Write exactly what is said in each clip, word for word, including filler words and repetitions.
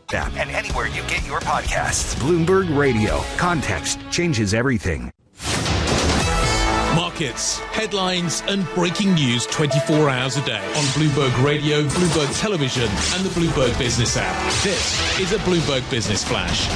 app and anywhere you get your podcasts. Bloomberg Radio. Context changes everything. Markets, headlines and breaking news twenty-four hours a day on Bloomberg Radio, Bloomberg Television and the Bloomberg Business app. This is a Bloomberg Business Flash.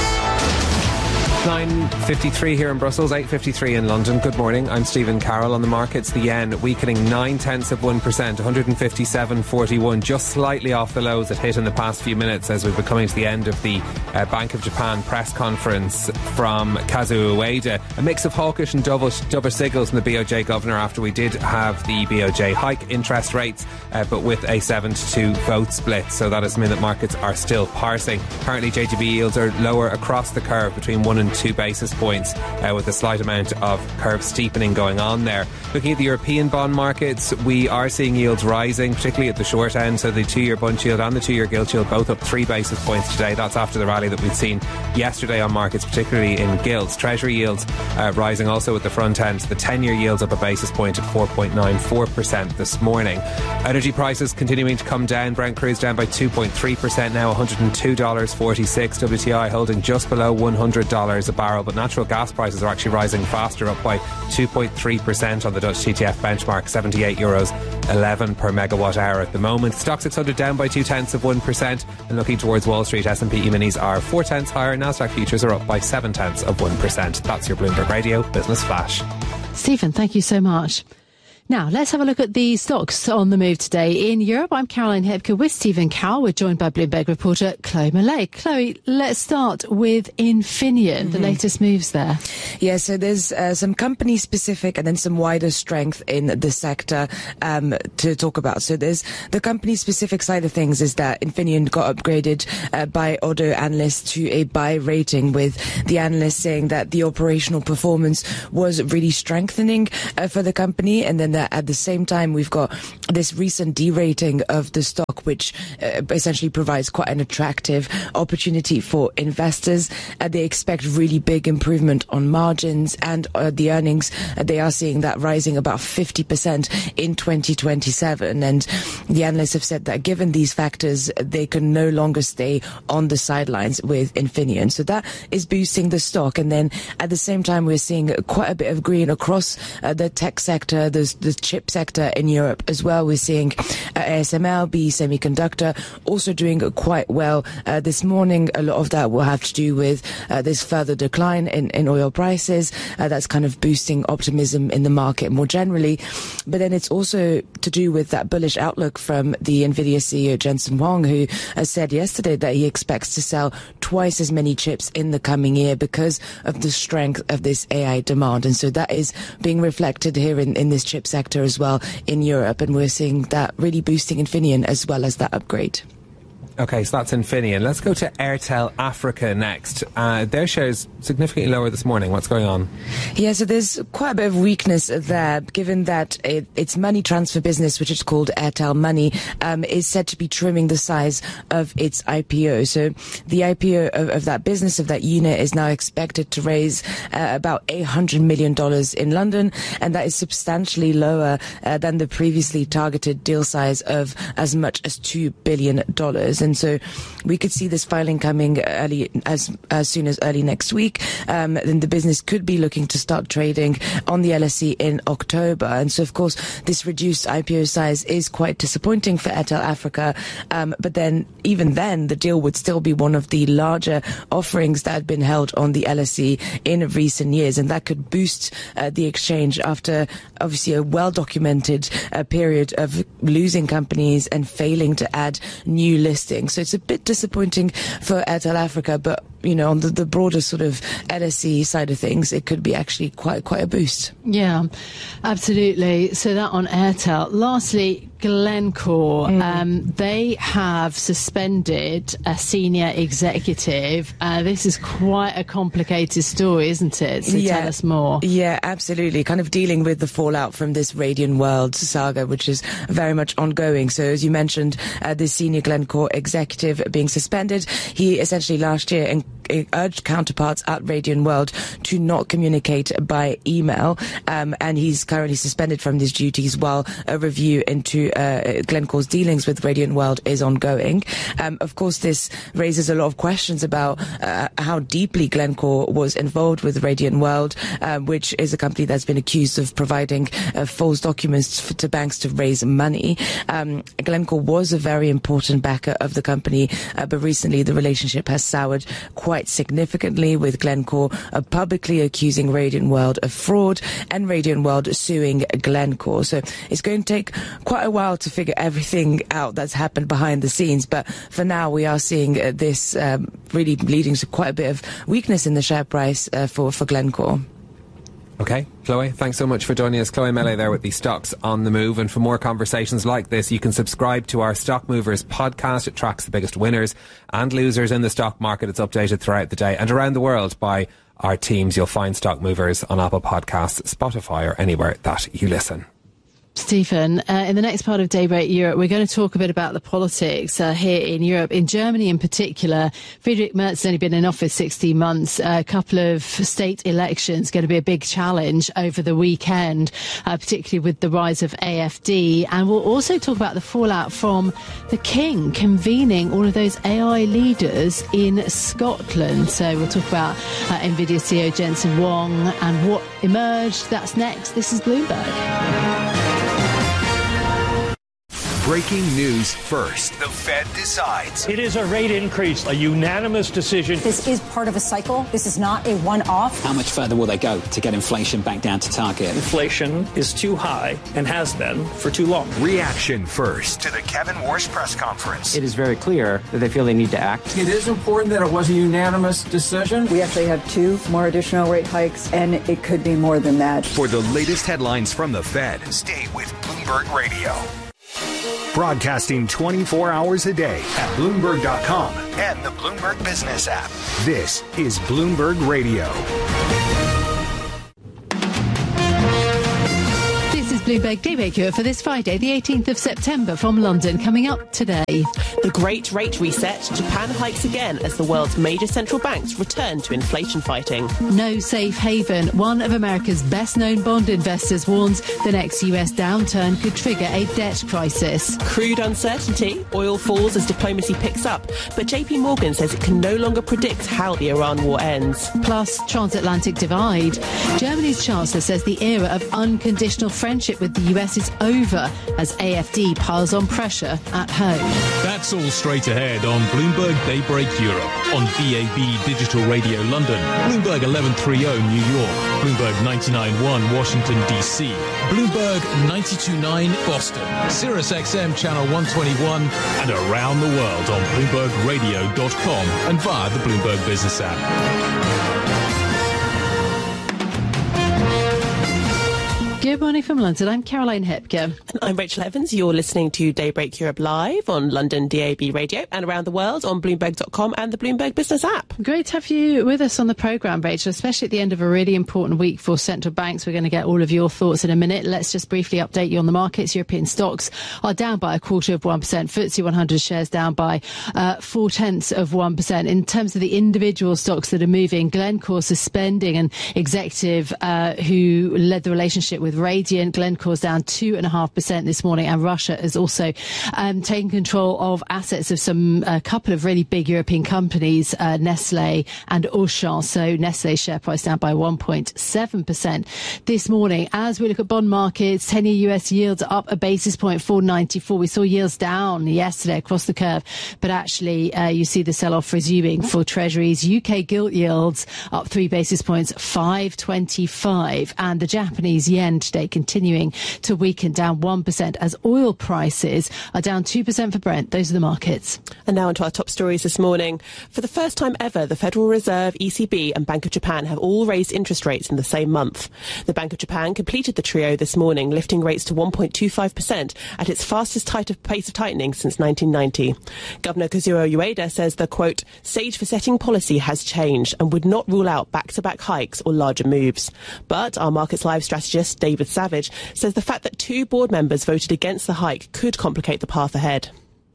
nine fifty-three here in Brussels, eight fifty-three in London. Good morning, I'm Stephen Carroll. On the markets, the yen weakening nine tenths of one percent, one fifty-seven forty-one, just slightly off the lows it hit in the past few minutes as we've been coming to the end of the uh, Bank of Japan press conference from Kazuo Ueda. A mix of hawkish and dovish, dovish signals from the B O J governor after we did have the B O J hike interest rates, uh, but with a seven to two vote split. So that doesn't mean that markets are still parsing. Currently, J G B yields are lower across the curve, between one and two basis points, uh, with a slight amount of curve steepening going on there. Looking at the European bond markets, we are seeing yields rising, particularly at the short end. So the two-year bund yield and the two-year gilt yield both up three basis points today. That's after the rally that we've seen yesterday on markets, particularly in gilts. Treasury yields uh, rising also at the front end. The ten-year yields up a basis point at four point nine four percent this morning. Energy prices continuing to come down. Brent crude down by two point three percent now, one hundred two dollars forty-six. W T I holding just below one hundred dollars a barrel, but natural gas prices are actually rising faster, up by two point three percent on the Dutch T T F benchmark, seventy-eight euros eleven per megawatt hour at the moment. Stock six hundred down by two tenths of one percent, and looking towards Wall Street, S and P E-minis are four tenths higher. Nasdaq futures are up by seven tenths of one percent. That's your Bloomberg Radio Business Flash. Stephen, thank you so much. Now, let's have a look at the stocks on the move today. In Europe, I'm Caroline Hebke with Stephen Carroll. We're joined by Bloomberg reporter Chloe Millay. Chloe, let's start with Infineon, mm-hmm. the latest moves there. Yeah, so there's uh, some company-specific and then some wider strength in the sector um, to talk about. So there's the company-specific side of things is that Infineon got upgraded uh, by Oddo analysts to a buy rating, with the analysts saying that the operational performance was really strengthening uh, for the company. And then at the same time, we've got this recent derating of the stock, which uh, essentially provides quite an attractive opportunity for investors. Uh, they expect really big improvement on margins and uh, the earnings. Uh, they are seeing that rising about fifty percent in twenty twenty-seven. And the analysts have said that given these factors, they can no longer stay on the sidelines with Infineon. So that is boosting the stock. And then at the same time, we're seeing quite a bit of green across uh, the tech sector. There's the chip sector in Europe as well. We're seeing uh, A S M L, B E Semiconductor also doing quite well uh, this morning. A lot of that will have to do with uh, this further decline in, in oil prices. Uh, that's kind of boosting optimism in the market more generally. But then it's also to do with that bullish outlook from the Nvidia C E O Jensen Huang, who has said yesterday that he expects to sell twice as many chips in the coming year because of the strength of this A I demand. And so that is being reflected here in, in this chip sector as well in Europe, and we're seeing that really boosting Infineon as well as that upgrade. Okay, so that's Infineon. Let's go to Airtel Africa next. Uh, their shares significantly lower this morning. What's going on? Yeah, so there's quite a bit of weakness there, given that it, its money transfer business, which is called Airtel Money, um, is said to be trimming the size of its I P O. So the I P O of, of that business, of that unit, is now expected to raise uh, about eight hundred million dollars in London, and that is substantially lower uh, than the previously targeted deal size of as much as two billion dollars. And so we could see this filing coming early, as as soon as early next week. Um, then the business could be looking to start trading on the L S E in October. And so, of course, this reduced I P O size is quite disappointing for Airtel Africa. Um, but then, even then, the deal would still be one of the larger offerings that had been held on the L S E in recent years. And that could boost uh, the exchange after, obviously, a well-documented uh, period of losing companies and failing to add new listings. So it's a bit disappointing for Airtel Africa, but, you know, on the, the broader sort of L S E side of things, it could be actually quite quite a boost. Yeah, absolutely. So that on Airtel. Lastly, Glencore, mm. um, they have suspended a senior executive. Uh, this is quite a complicated story, isn't it? So yeah. tell us more. Yeah, absolutely. Kind of dealing with the fallout from this Radian World saga, which is very much ongoing. So as you mentioned, uh, this senior Glencore executive being suspended, he essentially last year urged counterparts at Radian World to not communicate by email, um, and he's currently suspended from his duties while a review into uh, Glencore's dealings with Radian World is ongoing. Um, of course, this raises a lot of questions about uh, how deeply Glencore was involved with Radian World, uh, which is a company that's been accused of providing uh, false documents f- to banks to raise money. Um, Glencore was a very important backer of the company, uh, but recently the relationship has soured quite significantly, with Glencore uh, publicly accusing Radian World of fraud and Radian World suing Glencore. So it's going to take quite a while to figure everything out that's happened behind the scenes, but for now we are seeing uh, this um, really leading to quite a bit of weakness in the share price uh, for, for Glencore. Okay, Chloe, thanks so much for joining us. Chloe Melee there with the Stocks on the Move. And for more conversations like this, you can subscribe to our Stock Movers podcast. It tracks the biggest winners and losers in the stock market. It's updated throughout the day and around the world by our teams. You'll find Stock Movers on Apple Podcasts, Spotify, or anywhere that you listen. Stephen, uh, in the next part of Daybreak Europe, we're going to talk a bit about the politics uh, here in Europe. In Germany in particular, Friedrich Merz has only been in office sixteen months. Uh, a couple of state elections going to be a big challenge over the weekend, uh, particularly with the rise of A F D. And we'll also talk about the fallout from the King convening all of those A I leaders in Scotland. So we'll talk about uh, NVIDIA C E O Jensen Huang and what emerged. That's next. This is Bloomberg. Breaking news first. The Fed decides. It is a rate increase, a unanimous decision. This is part of a cycle. This is not a one-off. How much further will they go to get inflation back down to target? Inflation is too high and has been for too long. Reaction first to the Kevin Warsh press conference. It is very clear that they feel they need to act. It is important that it was a unanimous decision. We actually have two more additional rate hikes, and it could be more than that. For the latest headlines from the Fed, stay with Bloomberg Radio. Broadcasting twenty-four hours a day at Bloomberg dot com and the Bloomberg Business app. This is Bloomberg Radio. Bloomberg Daybreak Europe for this Friday, the eighteenth of September from London. Coming up today. The Great Rate Reset. Japan hikes again as the world's major central banks return to inflation fighting. No safe haven. One of America's best-known bond investors warns the next U S downturn could trigger a debt crisis. Crude uncertainty. Oil falls as diplomacy picks up. But J P Morgan says it can no longer predict how the Iran war ends. Plus, transatlantic divide. Germany's chancellor says the era of unconditional friendship with the U S is over as A F D piles on pressure at home. That's all straight ahead on Bloomberg Daybreak Europe, on B A B Digital Radio London, Bloomberg eleven thirty New York, Bloomberg ninety-nine point one Washington D C, Bloomberg ninety-two point nine Boston, Sirius X M Channel one twenty-one, and around the world on Bloomberg Radio dot com and via the Bloomberg Business app. Good morning from London. I'm Caroline Hepker. And I'm Rachel Evans. You're listening to Daybreak Europe live on London D A B Radio and around the world on Bloomberg dot com and the Bloomberg Business app. Great to have you with us on the programme, Rachel, especially at the end of a really important week for central banks. We're going to get all of your thoughts in a minute. Let's just briefly update you on the markets. European stocks are down by a quarter of one percent. F T S E one hundred shares down by uh, four tenths of one percent. In terms of the individual stocks that are moving, Glencore suspending an executive uh, who led the relationship with Radiant. Glencore's down two and a half percent this morning, and Russia has also um, taken control of assets of some a couple of really big European companies, uh, Nestle and Auchan. So Nestle's share price down by one point seven percent this morning. As we look at bond markets, ten-year U S yields are up a basis point, four ninety-four. We saw yields down yesterday across the curve, but actually uh, you see the sell-off resuming for Treasuries. U K gilt yields up three basis points, five twenty-five, and the Japanese yen today continuing to weaken, down one percent as oil prices are down two percent for Brent. Those are the markets. And now onto our top stories this morning. For the first time ever, the Federal Reserve, E C B and Bank of Japan have all raised interest rates in the same month. The Bank of Japan completed the trio this morning, lifting rates to one point two five percent at its fastest pace of tightening since nineteen ninety. Governor Kazuo Ueda says the, quote, stage for setting policy has changed and would not rule out back-to-back hikes or larger moves. But our Markets Live strategist, David Savage, says the fact that two board members voted against the hike could complicate the path ahead.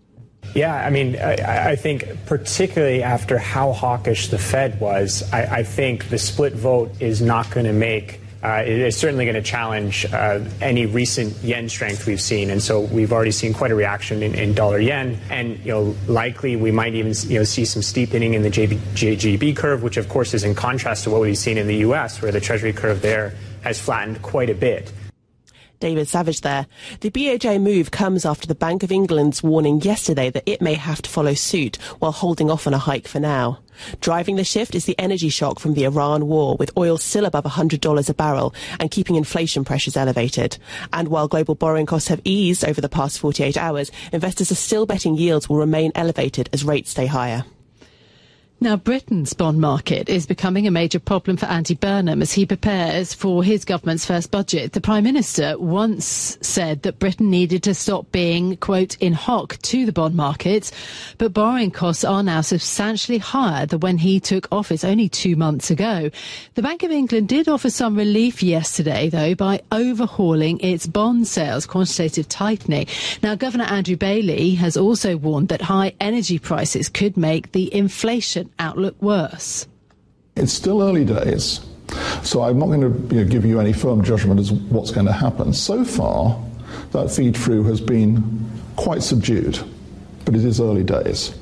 Yeah, I mean, I, I think particularly after how hawkish the Fed was, I, I think the split vote is not going to make, uh, it is certainly going to challenge uh, any recent yen strength we've seen. And so we've already seen quite a reaction in, in dollar yen. And, you know, likely we might even, you know, see some steepening in the J G B curve, which of course is in contrast to what we've seen in the U S, where the Treasury curve there has flattened quite a bit. David Savage there. The B O J move comes after the Bank of England's warning yesterday that it may have to follow suit while holding off on a hike for now. Driving the shift is the energy shock from the Iran war, with oil still above one hundred dollars a barrel and keeping inflation pressures elevated. And while global borrowing costs have eased over the past forty-eight hours, investors are still betting yields will remain elevated as rates stay higher. Now, Britain's bond market is becoming a major problem for Andy Burnham as he prepares for his government's first budget. The Prime Minister once said that Britain needed to stop being, quote, in hock to the bond markets, but borrowing costs are now substantially higher than when he took office only two months ago. The Bank of England did offer some relief yesterday, though, by overhauling its bond sales, quantitative tightening. Now, Governor Andrew Bailey has also warned that high energy prices could make the inflation outlook worse. It's still early days, so I'm not going to you know, give you any firm judgment as what's going to happen. So far, that feed-through has been quite subdued, but it is early days.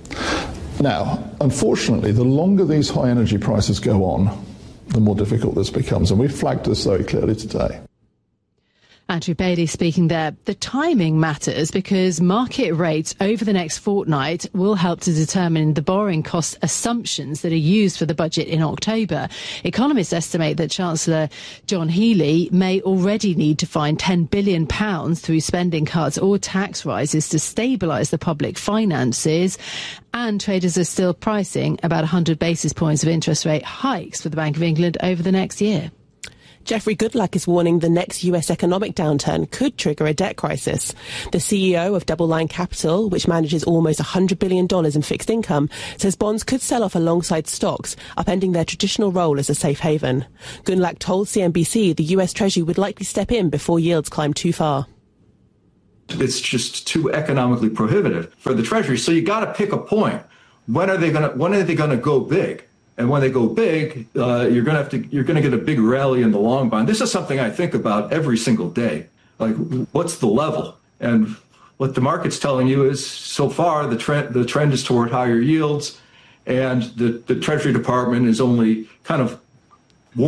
Now, unfortunately, the longer these high energy prices go on, the more difficult this becomes, and we've flagged this very clearly today. Andrew Bailey speaking there. The timing matters because market rates over the next fortnight will help to determine the borrowing cost assumptions that are used for the budget in October. Economists estimate that Chancellor John Healey may already need to find ten billion pounds through spending cuts or tax rises to stabilise the public finances. And traders are still pricing about one hundred basis points of interest rate hikes for the Bank of England over the next year. Jeffrey Goodluck is warning the next U S economic downturn could trigger a debt crisis. The C E O of Double Line Capital, which manages almost one hundred billion dollars in fixed income, says bonds could sell off alongside stocks, upending their traditional role as a safe haven. Goodluck told C N B C the U S Treasury would likely step in before yields climb too far. It's just too economically prohibitive for the Treasury. So you got to pick a point. When are they going to? When are they going to go big? And when they go big, uh, you're going to have to, you're going to get a big rally in the long bond. This is something I think about every single day. Like, what's the level? And what the market's telling you is, so far, the trend, the trend is toward higher yields. And the, the Treasury Department is only kind of